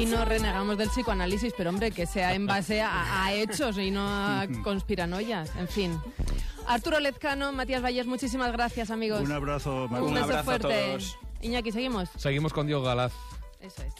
Y no renegamos del psicoanálisis, pero hombre, que sea en base a hechos y no a conspiranoias, en fin. Arturo Lezcano, Matías Vallés, muchísimas gracias, amigos. Un abrazo, Marta. Un beso abrazo fuerte. a todos. Iñaki, ¿seguimos? Seguimos con Diego Galaz. Eso es.